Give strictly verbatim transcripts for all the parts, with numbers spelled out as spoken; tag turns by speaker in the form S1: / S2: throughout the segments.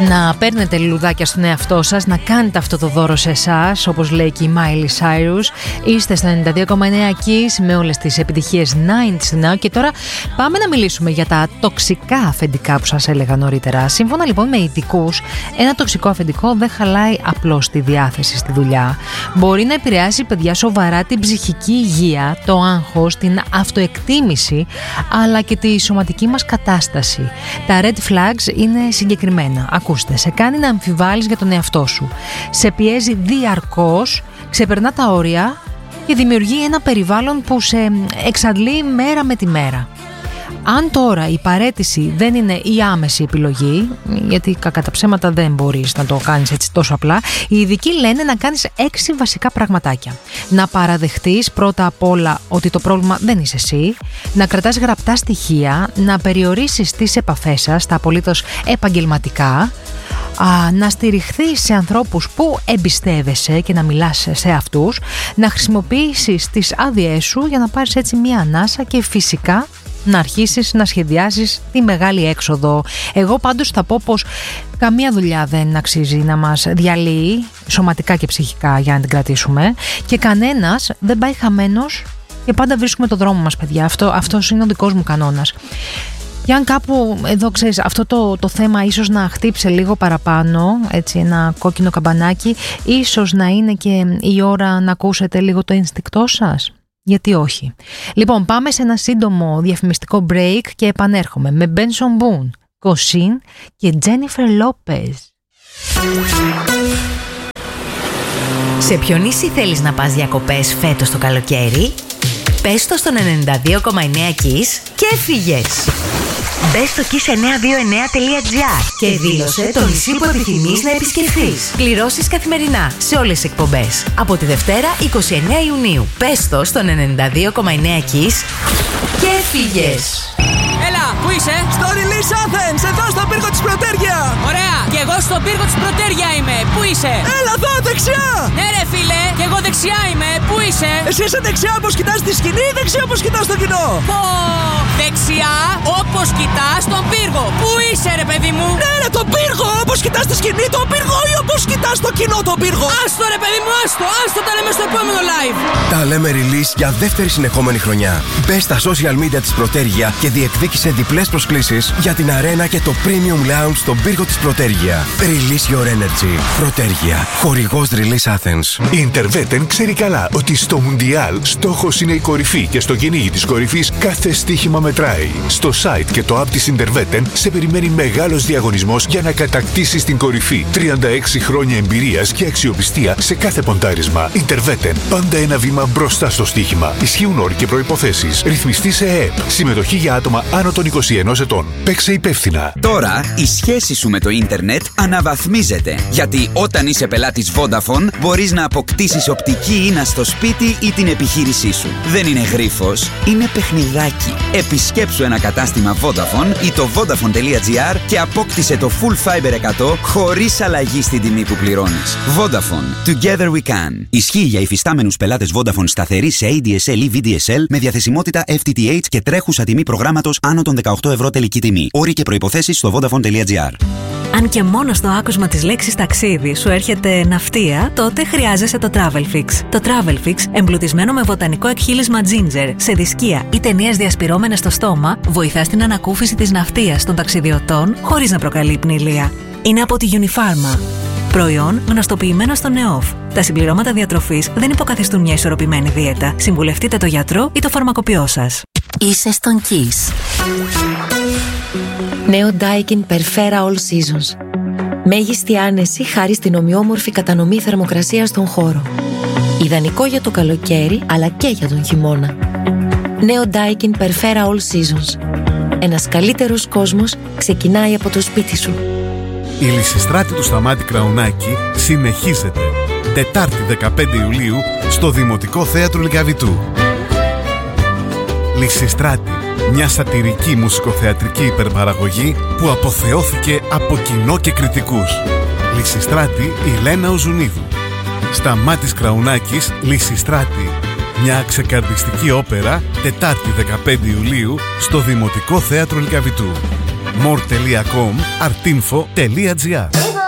S1: να παίρνετε λουλουδάκια στον εαυτό σας, να κάνετε αυτό το δώρο σε εσάς, όπως λέει και η Miley Cyrus. Είστε στο ενενήντα δύο κόμμα εννέα Kiss με όλες τις επιτυχίες ενενήντα Now. Και τώρα πάμε να μιλήσουμε για τα τοξικά αφεντικά που σας έλεγα νωρίτερα. Σύμφωνα λοιπόν με ειδικούς, ένα τοξικό αφεντικό δεν χαλάει απλώς τη διάθεση στη δουλειά. Μπορεί να επηρεάσει, παιδιά, σοβαρά την ψυχική υγεία, το άγχος, την αυτοεκτίμηση, αλλά και τη σωματική μας κατάσταση. Τα red flags είναι συγκεκριμένα. Ακούστε, σε κάνει να αμφιβάλλεις για τον εαυτό σου. Σε πιέζει διαρκώς, ξεπερνά τα όρια και δημιουργεί ένα περιβάλλον που σε εξαντλεί μέρα με τη μέρα. Αν τώρα η παραίτηση δεν είναι η άμεση επιλογή, γιατί κακά τα ψέματα δεν μπορείς να το κάνεις έτσι τόσο απλά, οι ειδικοί λένε να κάνεις έξι βασικά πραγματάκια. Να παραδεχτείς πρώτα απ' όλα ότι το πρόβλημα δεν είσαι εσύ, να κρατάς γραπτά στοιχεία, να περιορίσεις τις επαφές σας, τα απολύτως επαγγελματικά, Α, να στηριχθείς σε ανθρώπους που εμπιστεύεσαι και να μιλάς σε αυτούς, να χρησιμοποιήσεις τις άδειές σου για να πάρεις έτσι μία ανάσα και φυσικά να αρχίσεις να σχεδιάζεις τη μεγάλη έξοδο. Εγώ πάντως θα πω πως καμία δουλειά δεν αξίζει να μας διαλύει σωματικά και ψυχικά για να την κρατήσουμε και κανένας δεν πάει χαμένος και πάντα βρίσκουμε το δρόμο μας, παιδιά. Αυτό, αυτός είναι ο δικός μου κανόνας. Και αν κάπου εδώ ξέρεις αυτό το, το θέμα ίσως να χτύψε λίγο παραπάνω, έτσι ένα κόκκινο καμπανάκι, ίσως να είναι και η ώρα να ακούσετε λίγο το ένστικτό σας. Γιατί όχι. Λοιπόν, πάμε σε ένα σύντομο διαφημιστικό break και επανέρχομαι με Benson Boone, Κοσίν και Jennifer Lopez.
S2: Σε ποιο νησί θέλεις να πας διακοπές φέτος το καλοκαίρι? Πες το στον ενενήντα δύο κόμμα εννέα Kiss και έφυγες. Μπες στο kiss εννιακόσια είκοσι εννέα τελεία τζι άρ και δήλωσε το νησί που επιθυμείς να επισκεφθείς. Πληρώσεις καθημερινά σε όλες τις εκπομπές. Από τη Δευτέρα είκοσι εννέα Ιουνίου. Πες το στον ενενήντα δύο κόμμα εννέα Kiss και έφυγες.
S3: Έλα, πού είσαι?
S4: Στο Release Athens, εδώ στον πύργο της Πρωτέρια.
S3: Ωραία, και εγώ στον πύργο της Πρωτέρια είμαι. Πού είσαι?
S4: Έλα εδώ, δεξιά.
S3: Ναι ρε φίλε, και εγώ δεξιά είμαι. Πού είσαι?
S4: Εσύ είσαι δεξιά όπως κοιτάς τη σκηνή ή δεξιά όπως κοιτάς το κοινό?
S3: Πω, δεξιά όπως κοιτάς τον πύργο. Πού είσαι ρε παιδί μου?
S4: Ναι ρε, τον πύργο, όπως κοιτάς τη σκηνή τον πύργο ή όπως κοιτάς το κοινό τον πύργο?
S3: Άστο ρε παιδί μου, άστο, άστο, τα λέμε στο επόμενο live.
S5: Τα λέμε Release για δεύτερη συνεχόμενη χρονιά. Μπες στα social media της Πρωτέρια και διεκδίκησε διπλές προσκλήσεις για την αρένα και το Premium Lounge στον πύργο της Πρωτέρια. Release your energy. Πρωτέρια. Χορηγός Release Athens.
S6: Η Interveten ξέρει καλά ότι στο Μουντιάλ στόχος είναι η κορυφή και στο κυνήγι της κορυφής κάθε στοίχημα μετράει. Στο site και το app της Interveten σε περιμένει μεγάλος διαγωνισμός για να κατακτήσεις την κορυφή. τριάντα έξι χρόνια εμπειρίας και αξιοπιστία σε κάθε ποντάρισμα. Interveten. Πάντα ένα βήμα μπροστά στο στοίχημα. Ισχύουν όροι και προϋποθέσεις. Ρυθμιστή σε ΕΕΠ. Συμμετοχή για άτομα άνω των είκοσι ενός ετών. Παίξε υπεύθυνα.
S7: Τώρα η σχέση σου με το ίντερνετ αναβαθμίζεται. Γιατί όταν είσαι πελάτης Vodafone μπορείς να αποκτήσεις οπτική ίνα στο σπίτι ή την επιχείρησή σου. Δεν είναι γρίφος, είναι παιχνιδάκι. Επισκέψου ένα κατάστημα Vodafone ή το vodafone τελεία gr και απόκτησε το Full Fiber εκατό χωρίς αλλαγή στην τιμή που πληρώνεις. Vodafone. Together we can. Ισχύει για υφιστάμενους πελάτες Vodafone σταθερή σε έι ντι ες ελ ή βι ντι ες ελ με διαθεσιμότητα εφ τι τι έιτς και τρέχουσα τιμή προγράμματος άνω των δεκαοκτώ ευρώ τελική τιμή. Όροι και προϋποθέσεις στο vodafone τελεία gr.
S8: Αν και μόνο στο άκουσμα της λέξης ταξίδι σου έρχεται ναυτία, τότε χρειάζεσαι το Travelfix. Το Travelfix, εμπλουτισμένο με βοτανικό εκχύλισμα ginger, σε δισκία ή ταινίες διασπυρώμενες στο στόμα, βοηθά στην ανακούφιση της ναυτίας των ταξιδιωτών χωρίς να προκαλεί πνηλία. Είναι από τη Unifarma. Προϊόν γνωστοποιημένο στο ΝΕΟΦ. Τα συμπληρώματα διατροφής δεν υποκαθιστούν μια ισορροπημένη δίαιτα. Συμβουλευτείτε το γιατρό ή το φαρμακοποιό σας.
S2: Είσαι στον Kiss. Νέο Daikin Perfera All Seasons. Μέγιστη άνεση χάρη στην ομοιόμορφη κατανομή θερμοκρασίας στον χώρο. Ιδανικό για το καλοκαίρι αλλά και για τον χειμώνα. Νέο Daikin Perfera All Seasons. Ένας καλύτερος κόσμος ξεκινάει από το σπίτι σου.
S9: Η Λυσιστράτη του Σταμάτη Κραουνάκη συνεχίζεται. Τετάρτη δεκαπέντε Ιουλίου στο Δημοτικό Θέατρο Λυκαβητού. Λυσιστράτη, μια σατυρική μουσικοθεατρική υπερπαραγωγή που αποθεώθηκε από κοινό και κριτικούς. Λυσιστράτη, η Λένα Οζουνίδου. Σταμάτης Κραουνάκης, Λυσιστράτη. Μια ξεκαρδιστική όπερα, Τετάρτη δεκαπέντε Ιουλίου στο Δημοτικό Θέατρο Λυκαβητού. more τελεία com, artinfo τελεία gr.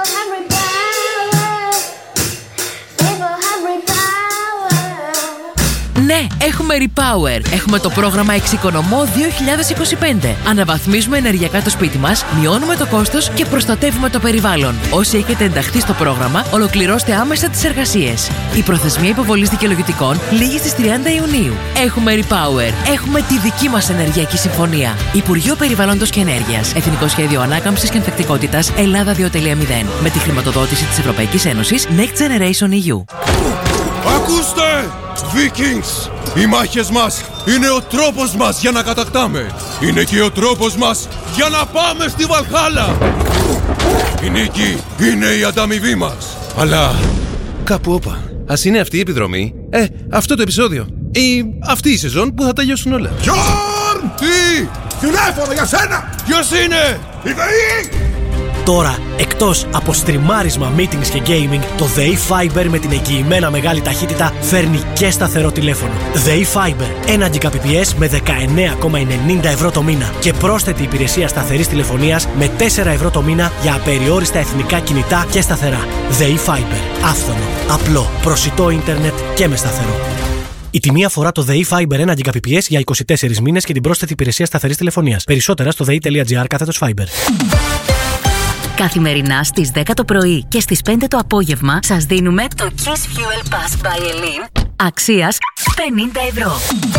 S10: Ναι, έχουμε Repower. Έχουμε το πρόγραμμα Εξοικονομώ δύο χιλιάδες είκοσι πέντε. Αναβαθμίζουμε ενεργειακά το σπίτι μας, μειώνουμε το κόστος και προστατεύουμε το περιβάλλον. Όσοι έχετε ενταχθεί στο πρόγραμμα, ολοκληρώστε άμεσα τις εργασίες. Η προθεσμία υποβολής δικαιολογητικών λήγει στις τριάντα Ιουνίου. Έχουμε Repower. Έχουμε τη δική μας ενεργειακή συμφωνία. Υπουργείο Περιβάλλοντος και Ενέργειας. Εθνικό Σχέδιο Ανάκαμψης και Ανθεκτικότητας Ελλάδα δύο κόμμα μηδέν. Με τη χρηματοδότηση της Ευρωπαϊκής Ένωσης Next Generation ι γιου.
S11: Ακούστε! Vikings! Οι μάχες μας είναι ο τρόπος μας για να κατακτάμε. Είναι και ο τρόπος μας για να πάμε στη Βαλχάλα. Η νίκη είναι η ανταμοιβή μας. Αλλά κάπου όπα. Ας είναι αυτή η επιδρομή, ε, αυτό το επεισόδιο ή αυτή η σεζόν που θα τελειώσουν όλα.
S12: Γιόρν!
S11: Τι!
S12: Τηλέφωνο για σένα!
S11: Ποιος είναι?
S12: Η ΔΕΗ!
S13: Τώρα, εκτός από στριμάρισμα, meetings και gaming, το ΔΕΗ Fiber με την εγγυημένα μεγάλη ταχύτητα φέρνει και σταθερό τηλέφωνο. ΔΕΗ Fiber, ένα Gbps με δεκαεννέα κόμμα ενενήντα ευρώ το μήνα και πρόσθετη υπηρεσία σταθερής τηλεφωνίας με τέσσερα ευρώ το μήνα για απεριόριστα εθνικά κινητά και σταθερά. ΔΕΗ Fiber, άφθονο, απλό, προσιτό ίντερνετ και με σταθερό. Η τιμή αφορά το ΔΕΗ Fiber ένα Gbps για είκοσι τέσσερις μήνες και την πρόσθετη υπηρεσία σταθερής τηλεφωνίας. Περισσότερα στο δei.gr κάθετος Fiber.
S2: Καθημερινά στις δέκα το πρωί και στις πέντε το απόγευμα σας δίνουμε το Kiss Fuel Pass by Elin αξίας πενήντα ευρώ.